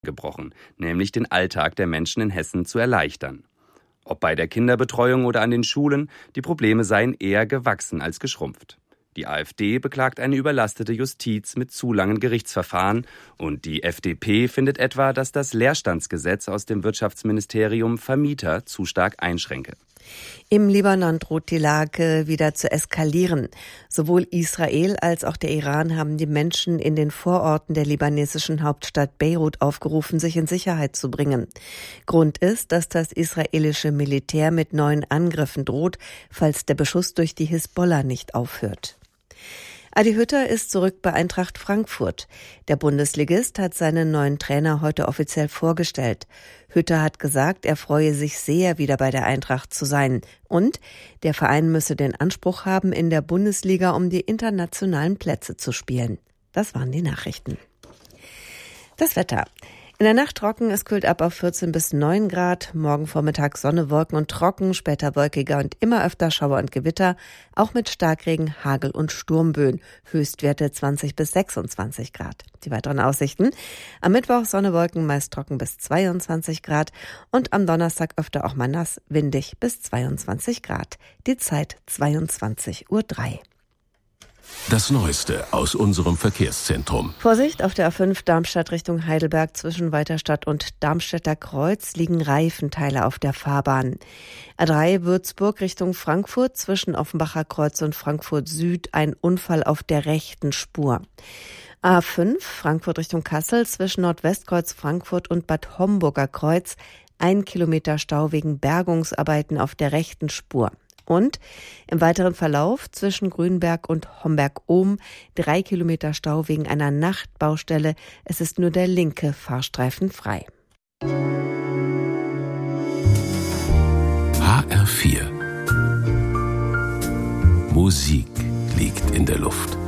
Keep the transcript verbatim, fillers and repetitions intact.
gebrochen, nämlich den Alltag der Menschen in Hessen zu erleichtern. Ob bei der Kinderbetreuung oder an den Schulen, die Probleme seien eher gewachsen als geschrumpft. Die AfD beklagt eine überlastete Justiz mit zu langen Gerichtsverfahren und die F D P findet etwa, dass das Leerstandsgesetz aus dem Wirtschaftsministerium Vermieter zu stark einschränke. Im Libanon droht die Lage wieder zu eskalieren. Sowohl Israel als auch der Iran haben die Menschen in den Vororten der libanesischen Hauptstadt Beirut aufgerufen, sich in Sicherheit zu bringen. Grund ist, dass das israelische Militär mit neuen Angriffen droht, falls der Beschuss durch die Hisbollah nicht aufhört. Adi Hütter ist zurück bei Eintracht Frankfurt. Der Bundesligist hat seinen neuen Trainer heute offiziell vorgestellt. Hütter hat gesagt, er freue sich sehr, wieder bei der Eintracht zu sein. Und der Verein müsse den Anspruch haben, in der Bundesliga um die internationalen Plätze zu spielen. Das waren die Nachrichten. Das Wetter. In der Nacht trocken, es kühlt ab auf vierzehn bis neun Grad. Morgen Vormittag Sonne, Wolken und trocken, später wolkiger und immer öfter Schauer und Gewitter, auch mit Starkregen, Hagel und Sturmböen. Höchstwerte zwanzig bis sechsundzwanzig Grad. Die weiteren Aussichten: am Mittwoch Sonne, Wolken, meist trocken bis zweiundzwanzig Grad und am Donnerstag öfter auch mal nass, windig bis zweiundzwanzig Grad. Die Zeit zweiundzwanzig Uhr drei. Das Neueste aus unserem Verkehrszentrum. Vorsicht, auf der A fünf Darmstadt Richtung Heidelberg zwischen Weiterstadt und Darmstädter Kreuz liegen Reifenteile auf der Fahrbahn. A drei Würzburg Richtung Frankfurt zwischen Offenbacher Kreuz und Frankfurt Süd ein Unfall auf der rechten Spur. A fünf Frankfurt Richtung Kassel zwischen Nordwestkreuz Frankfurt und Bad Homburger Kreuz ein Kilometer Stau wegen Bergungsarbeiten auf der rechten Spur. Und im weiteren Verlauf zwischen Grünberg und Homberg-Ohm drei Kilometer Stau wegen einer Nachtbaustelle. Es ist nur der linke Fahrstreifen frei. H R vier. Musik liegt in der Luft.